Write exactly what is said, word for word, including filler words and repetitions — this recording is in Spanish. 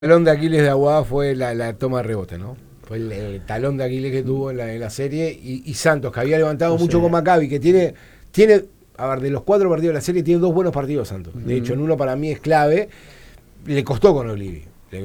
El talón de Aquiles de Aguada fue la, la toma de rebote, ¿no? Fue el, el talón de Aquiles que tuvo en la, en la serie. Y, y Santos, que había levantado No mucho sé. con Maccabi, que tiene, tiene, a ver, de los cuatro partidos de la serie, tiene dos buenos partidos Santos. De hecho, en Mm. uno para mí es clave. Le costó con Olivi.